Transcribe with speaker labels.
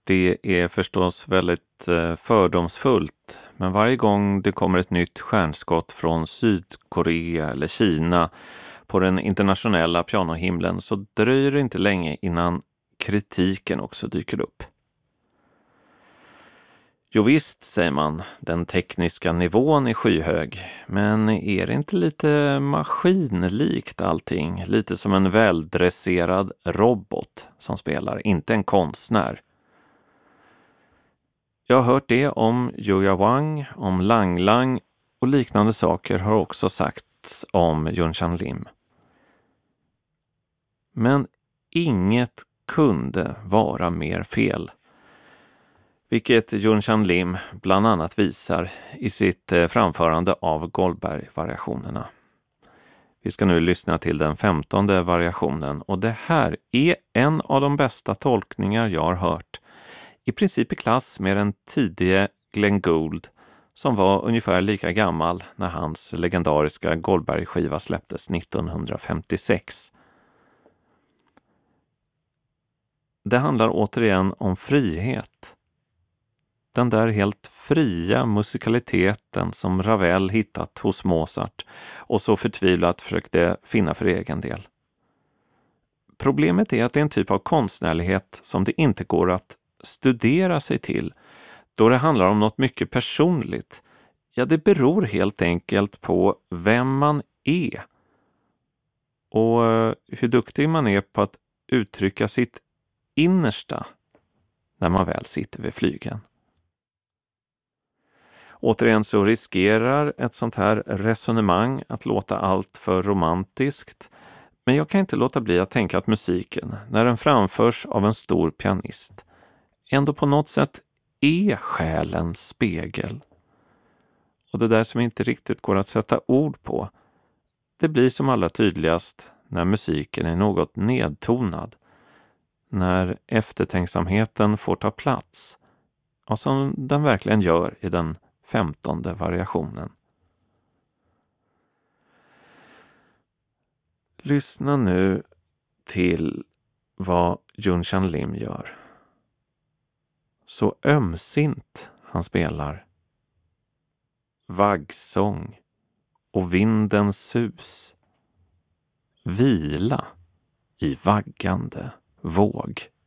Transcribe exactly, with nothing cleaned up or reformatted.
Speaker 1: Det är förstås väldigt fördomsfullt, men varje gång det kommer ett nytt stjärnskott från Sydkorea eller Kina på den internationella pianohimlen så dröjer det inte länge innan kritiken också dyker upp. Jo visst, säger man, den tekniska nivån är skyhög, men är det inte lite maskinlikt allting? Lite som en väldresserad robot som spelar, inte en konstnär. Jag har hört det om Julia Wang, om Lang Lang och liknande saker har också sagts om Yunshan Lim. Men inget kunde vara mer fel. Vilket Yunshan Lim bland annat visar i sitt framförande av Goldberg-variationerna. Vi ska nu lyssna till den femtonde variationen och det här är en av de bästa tolkningar jag har hört. I princip i klass med den tidige Glenn Gould som var ungefär lika gammal när hans legendariska Goldberg-skiva släpptes nittonhundrafemtiosex. Det handlar återigen om frihet. Den där helt fria musikaliteten som Ravel hittat hos Mozart och så förtvivlat försökte finna för egen del. Problemet är att det är en typ av konstnärlighet som det inte går att studera sig till, då det handlar om något mycket personligt. Ja, det beror helt enkelt på vem man är och hur duktig man är på att uttrycka sitt innersta när man väl sitter vid flygeln. Återigen så riskerar ett sånt här resonemang att låta allt för romantiskt, men jag kan inte låta bli att tänka att musiken, när den framförs av en stor pianist, ändå på något sätt är själens spegel. Och det där som inte riktigt går att sätta ord på, det blir som allra tydligast när musiken är något nedtonad, när eftertänksamheten får ta plats, och som den verkligen gör i den femtonde variationen. Lyssna nu till vad Yunshan Lim gör. Så ömsint han spelar. Vaggsång och vindens sus. Vila i vaggande våg.